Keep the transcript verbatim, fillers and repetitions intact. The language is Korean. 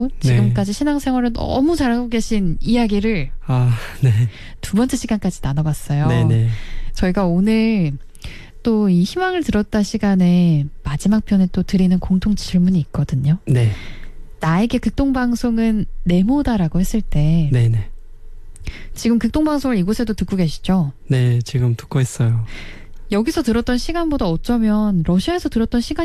지금까지 네. 신앙생활을 너무 잘하고 계신 이야기를 아, 네. 두 번째 시간까지 나눠봤어요. 네네. 저희가 오늘 또 이 희망을 들었다 시간에 마지막 편에 또 드리는 공통 질문이 있거든요. 네. 나에게 극동방송은 네모다라고 했을 때 네네. 지금 극동방송을 이곳에도 듣고 계시죠? 네, 지금 듣고 있어요. 여기서 들었던 시간보다 어쩌면 러시아에서 들었던 시간이